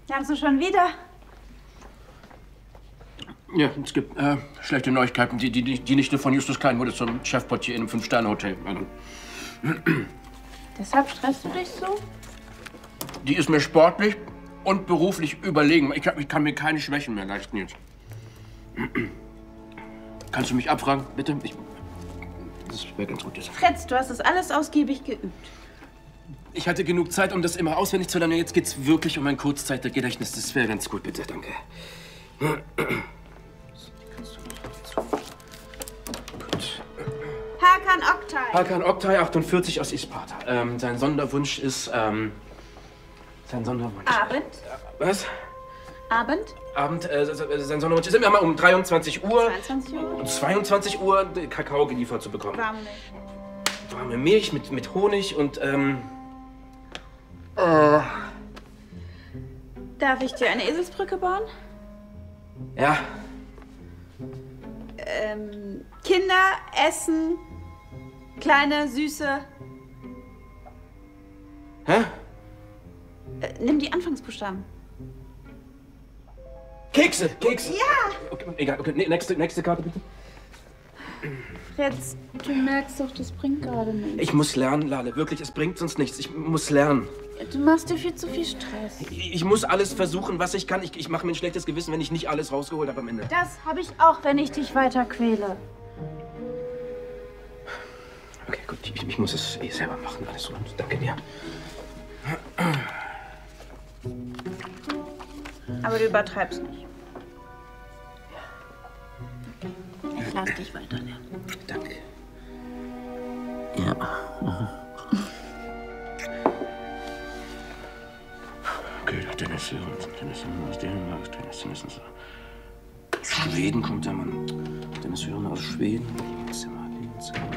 Lernst du schon wieder? Ja, es gibt schlechte Neuigkeiten. Die Nichte von Justus Klein wurde zum Chefportier in einem 5-Sterne-Hotel. Deshalb stresst du dich so? Die ist mir sportlich und beruflich überlegen. Ich kann mir keine Schwächen mehr leisten jetzt. Kannst du mich abfragen, bitte? Das wäre ganz gut. Fritz, du hast das alles ausgiebig geübt. Ich hatte genug Zeit, um das immer auswendig zu lernen. Jetzt geht's wirklich um mein Kurzzeitgedächtnis. Das wäre ganz gut, bitte. Danke. Hakan Oktay. Hakan Oktay, 48, aus Isparta. Sein Sonderwunsch ist, Sein Sonderwunsch. Abend. Was? Abend? Sein Sonderwunsch ist immer mal um 23 Uhr. 22 Uhr? Um 22 Uhr Kakao geliefert zu bekommen. Warme Milch. Warme Milch mit Honig und, Darf ich dir eine Eselsbrücke bauen? Ja. Kinder essen kleine, süße... Hä? Nimm die Anfangsbuchstaben. Kekse! Ja! Okay, egal, okay, nächste Karte, bitte. Fritz, du merkst doch, das bringt gerade nichts. Ich muss lernen, Lale, wirklich, es bringt sonst nichts. Ich muss lernen. Du machst dir viel zu viel Stress. Ich muss alles versuchen, was ich kann. Ich mache mir ein schlechtes Gewissen, wenn ich nicht alles rausgeholt habe am Ende. Das habe ich auch, wenn ich dich weiter quäle. Okay, gut, ich muss es selber machen, alles gut. Danke dir. Aber du übertreibst nicht. Ich lass dich weiter lernen. Danke. Ja. Okay, Dennis, Schweden kommt der Mann. Dennis Hören aus Schweden.